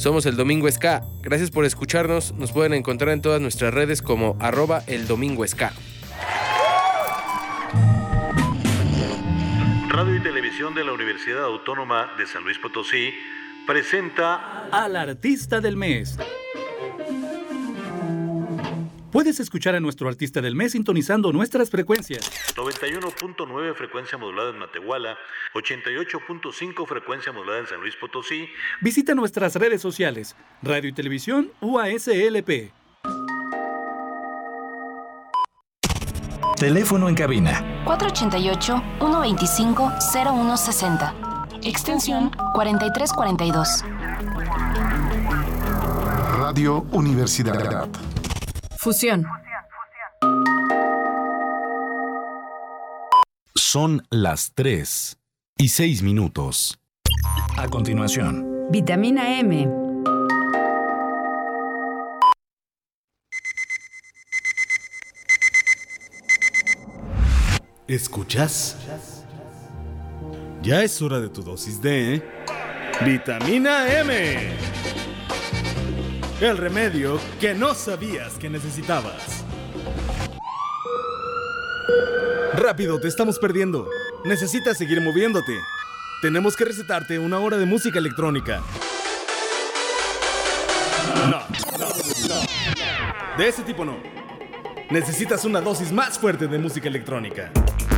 Somos El Domingo Ska. Gracias por escucharnos. Nos pueden encontrar en todas nuestras redes como @eldomingoska. Radio y Televisión de la Universidad Autónoma de San Luis Potosí presenta al Artista del Mes. Puedes escuchar a nuestro Artista del Mes sintonizando nuestras frecuencias. 91.9 frecuencia modulada en Matehuala, 88.5 frecuencia modulada en San Luis Potosí. Visita nuestras redes sociales, Radio y Televisión UASLP. Teléfono en cabina 488-125-0160. Extensión 4342. Radio Universidad. Fusión. Son las 3:06. A continuación, Vitamina M. ¿Escuchas? Ya es hora de tu dosis de Vitamina M. El remedio que no sabías que necesitabas. Rápido, te estamos perdiendo. Necesitas seguir moviéndote. Tenemos que recetarte una hora de música electrónica. No. De ese tipo no. Necesitas una dosis más fuerte de música electrónica.